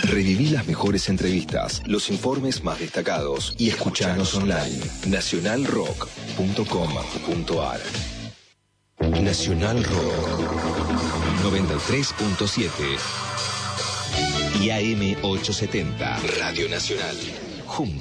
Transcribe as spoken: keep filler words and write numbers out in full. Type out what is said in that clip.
Reviví las mejores entrevistas, los informes más destacados y escuchanos online. nacional rock punto com punto ar. Nacional Rock noventa y tres punto siete y A M ochocientos setenta Radio Nacional. Juntos.